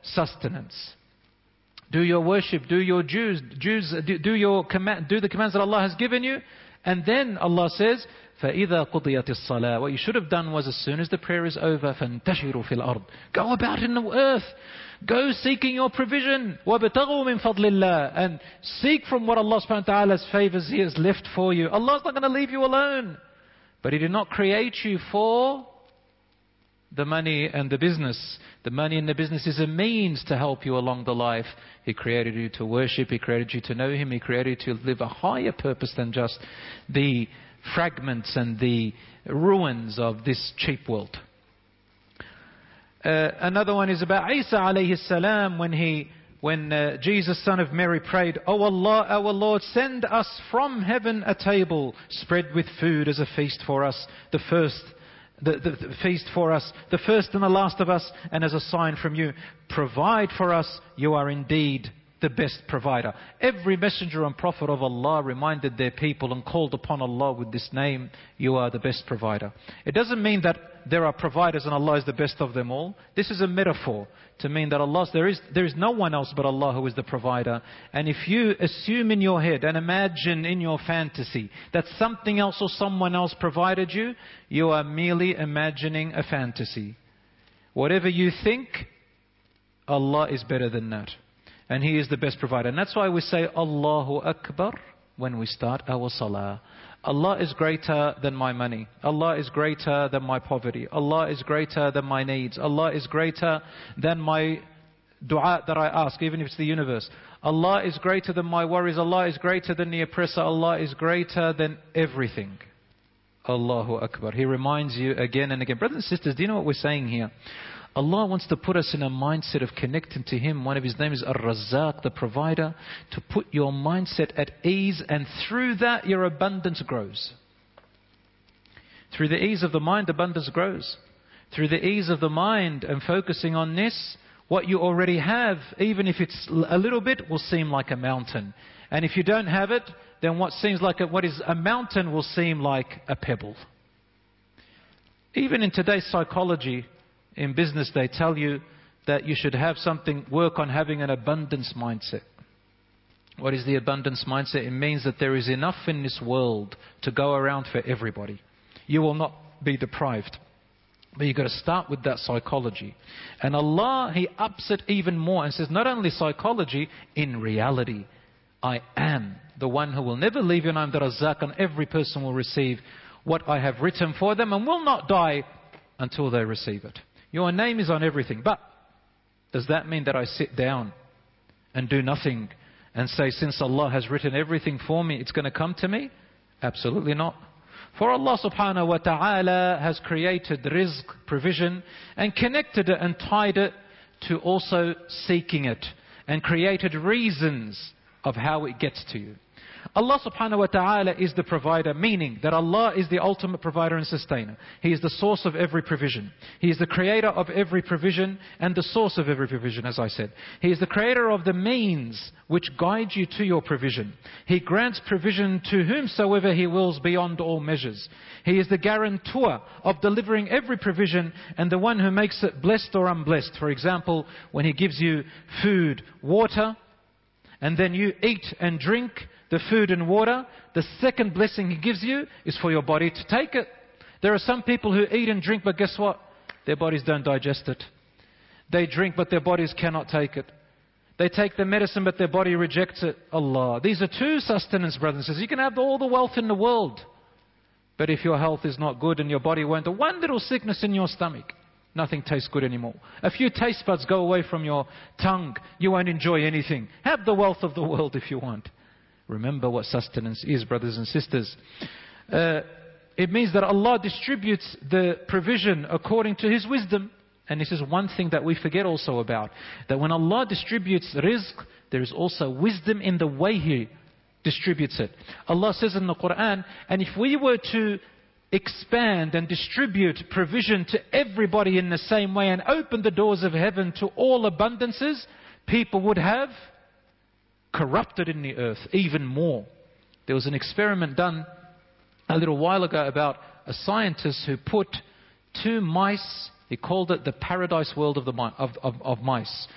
sustenance. Do your worship, do your do the commands that Allah has given you. And then Allah says, فَإِذَا قُضِيَتِ الصَّلَاةِ. What you should have done was, as soon as the prayer is over, فَانْتَشِرُوا فِي الْأَرْضِ. Go about in the earth. Go seeking your provision. وَابْتَغُوا مِنْ فَضْلِ اللَّهِ. And seek from what Allah subhanahu wa ta'ala's favors He has left for you. Allah's not going to leave you alone. But He did not create you for the money and the business. The money and the business is a means to help you along the life. He created you to worship. He created you to know Him. He created you to live a higher purpose than just the fragments and the ruins of this cheap world. Another one is about Isa alayhi salam, when Jesus, son of Mary, prayed, "O Allah, our Lord, send us from heaven a table spread with food as a feast for us, the feast for us, the first and the last of us, and as a sign from you. Provide for us, you are indeed the best provider." Every messenger and prophet of Allah reminded their people and called upon Allah with this name, "You are the best provider." It doesn't mean that there are providers and Allah is the best of them all. This is a metaphor to mean that there is no one else but Allah who is the provider. And if you assume in your head and imagine in your fantasy that something else or someone else provided you, you are merely imagining a fantasy. Whatever you think, Allah is better than that. And He is the best provider. And that's why we say Allahu Akbar when we start our salah. Allah is greater than my money. Allah is greater than my poverty. Allah is greater than my needs. Allah is greater than my dua that I ask, even if it's the universe. Allah is greater than my worries. Allah is greater than the oppressor. Allah is greater than everything. Allahu Akbar. He reminds you again and again. Brothers and sisters, do you know what we're saying here? Allah wants to put us in a mindset of connecting to Him. One of His names is Ar-Razzaq, the provider, to put your mindset at ease, and through that your abundance grows. Through the ease of the mind, abundance grows. Through the ease of the mind and focusing on this, what you already have, even if it's a little bit, will seem like a mountain. And if you don't have it, then what is a mountain will seem like a pebble. Even in today's psychology, in business, they tell you that you should work on having an abundance mindset. What is the abundance mindset? It means that there is enough in this world to go around for everybody. You will not be deprived. But you've got to start with that psychology. And Allah, He ups it even more and says, not only psychology, in reality, I am the one who will never leave you, and I am the Razzaq, and every person will receive what I have written for them and will not die until they receive it. Your name is on everything. But does that mean that I sit down and do nothing and say, since Allah has written everything for me, it's going to come to me? Absolutely not. For Allah subhanahu wa ta'ala has created rizq, provision, and connected it and tied it to also seeking it, and created reasons of how it gets to you. Allah subhanahu wa ta'ala is the provider, meaning that Allah is the ultimate provider and sustainer. He is the source of every provision. He is the creator of every provision and the source of every provision, as I said. He is the creator of the means which guide you to your provision. He grants provision to whomsoever He wills beyond all measures. He is the guarantor of delivering every provision and the one who makes it blessed or unblessed. For example, when He gives you food, water, and then you eat and drink the food and water, the second blessing He gives you is for your body to take it. There are some people who eat and drink, but guess what? Their bodies don't digest it. They drink, but their bodies cannot take it. They take the medicine, but their body rejects it. Allah. These are two sustenance, brothers and sisters. You can have all the wealth in the world, but if your health is not good and your body won't, one little sickness in your stomach, nothing tastes good anymore. A few taste buds go away from your tongue, you won't enjoy anything. Have the wealth of the world if you want. Remember what sustenance is, brothers and sisters. It means that Allah distributes the provision according to His wisdom. And this is one thing that we forget also about. That when Allah distributes rizq, there is also wisdom in the way He distributes it. Allah says in the Quran, and if we were to expand and distribute provision to everybody in the same way and open the doors of heaven to all abundances, people would have corrupted in the earth even more. There was an experiment done a little while ago about a scientist who put 2 mice, he called it the paradise world of mice.